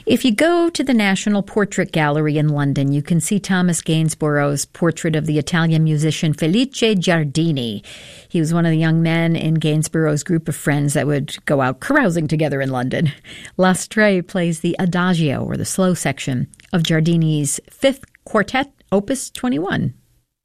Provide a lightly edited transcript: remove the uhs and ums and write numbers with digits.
If you go to the National Portrait Gallery in London, you can see Thomas Gainsborough's portrait of the Italian musician Felice Giardini. He was one of the young men in Gainsborough's group of friends that would go out carousing together in London. L'Astrée plays the Adagio, or the slow section, of Giardini's Fifth Quartet, Opus 21.